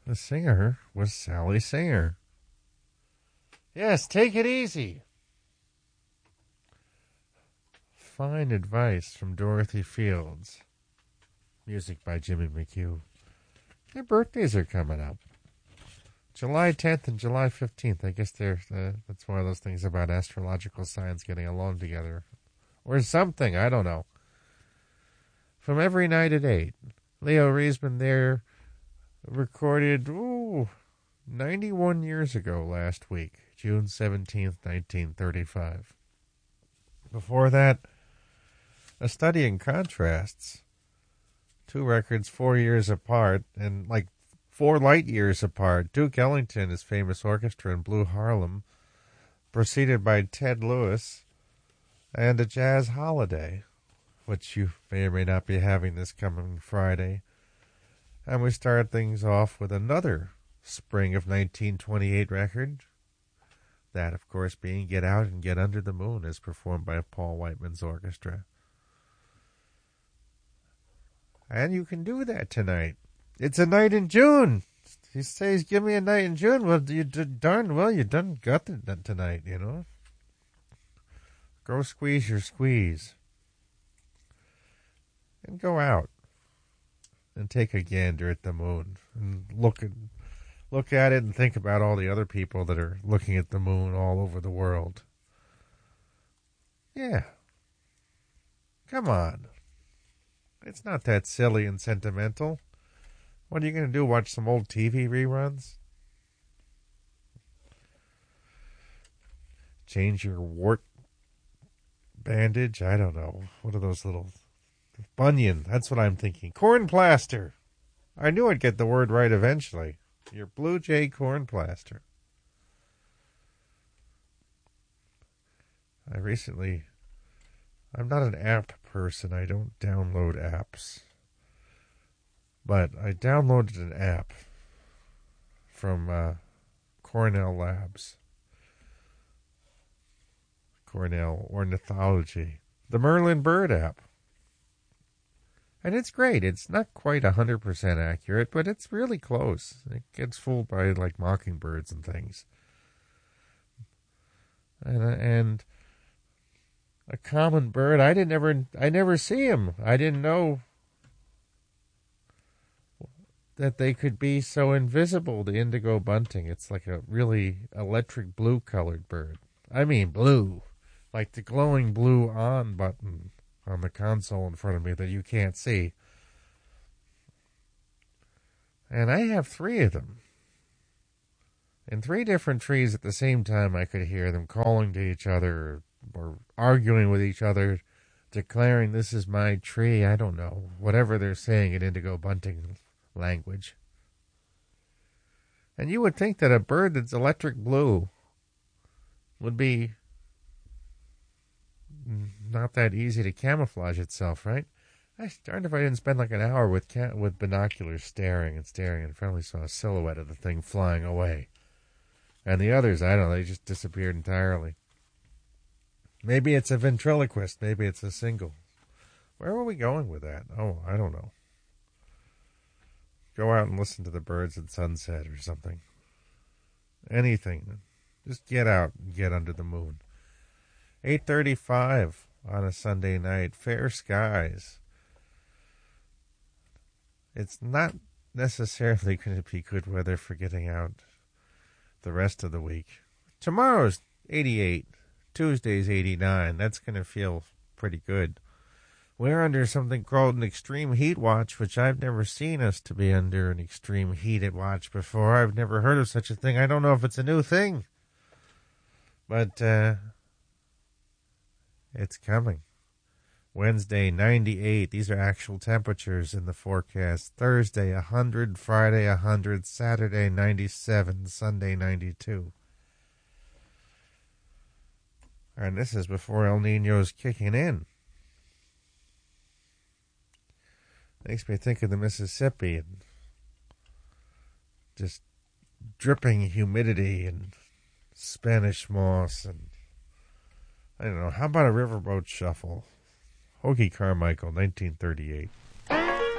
The singer was Sally Singer. Yes, take it easy. Fine advice from Dorothy Fields. Music by Jimmy McHugh. Their birthdays are coming up. July 10th and July 15th. I guess that's one of those things about astrological signs getting along together. Or something, I don't know. From Every Night at 8. Leo Reisman there recorded 91 years ago last week, June 17th, 1935. Before that, A Study in Contrasts. 2 records 4 years apart, and like 4 light years apart. Duke Ellington, his famous orchestra in Blue Harlem, preceded by Ted Lewis, and A Jazz Holiday, which you may or may not be having this coming Friday. And we start things off with another spring of 1928 record. That, of course, being Get Out and Get Under the Moon, as performed by Paul Whiteman's orchestra. And you can do that tonight. It's a night in June. He says, give me a night in June. Well, you darn well you done got it tonight, you know. Go squeeze your squeeze. And go out and take a gander at the moon and look at it and think about all the other people that are looking at the moon all over the world. Yeah. Come on. It's not that silly and sentimental. What are you going to do, watch some old TV reruns? Change your wart bandage? I don't know. What are those little... Bunion, that's what I'm thinking. Corn plaster. I knew I'd get the word right eventually. Your Blue Jay corn plaster. I'm not an app person. I don't download apps. But I downloaded an app from Cornell Labs. Cornell Ornithology. The Merlin Bird app. And it's great. It's not quite 100% accurate, but it's really close. It gets fooled by, like, mockingbirds and things. And a common bird, I never see him. I didn't know that they could be so invisible, the indigo bunting. It's like a really electric blue-colored bird. I mean blue. Like the glowing blue on button on the console in front of me that you can't see. And I have 3 of them. In 3 different trees at the same time, I could hear them calling to each other or arguing with each other, declaring, this is my tree. I don't know. Whatever they're saying in indigo bunting language. And you would think that a bird that's electric blue would be not that easy to camouflage itself, right? I darned if I didn't spend like an hour with binoculars staring and finally saw a silhouette of the thing flying away. And the others, I don't know, they just disappeared entirely. Maybe it's a ventriloquist. Maybe it's a single. Where were we going with that? Oh, I don't know. Go out and listen to the birds at sunset or something. Anything. Just get out and get under the moon. 8:35 on a Sunday night. Fair skies. It's not necessarily going to be good weather for getting out the rest of the week. Tomorrow's 88. Tuesday's 89. That's going to feel pretty good. We're under something called an extreme heat watch, which I've never seen us to be under an extreme heat watch before. I've never heard of such a thing. I don't know if it's a new thing. But it's coming. Wednesday, 98. These are actual temperatures in the forecast. Thursday, 100. Friday, 100. Saturday, 97. Sunday, 92. And this is before El Nino's kicking in. Makes me think of the Mississippi and just dripping humidity and Spanish moss and I don't know. How about a riverboat shuffle? Hoagy Carmichael, 1938.